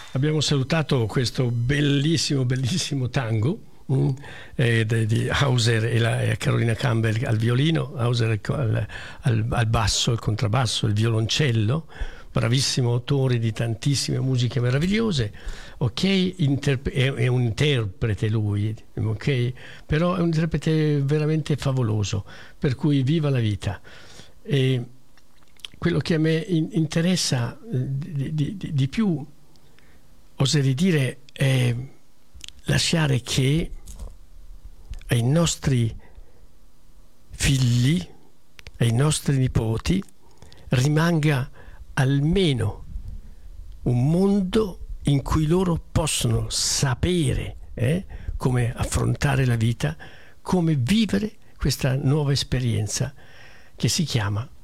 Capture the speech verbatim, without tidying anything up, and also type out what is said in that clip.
Abbiamo salutato questo bellissimo, bellissimo tango mm, eh, di, di Hauser e, la, e Carolina Campbell al violino, Hauser al, al, al basso, al contrabbasso, il violoncello, bravissimo autore di tantissime musiche meravigliose, ok, interp- è, è un interprete lui, ok, però è un interprete veramente favoloso, per cui viva la vita. E quello che a me in- interessa di, di, di, di più, oserei dire, è lasciare che ai nostri figli, ai nostri nipoti, rimanga almeno un mondo in cui loro possono sapere eh, come affrontare la vita, come vivere questa nuova esperienza che si chiama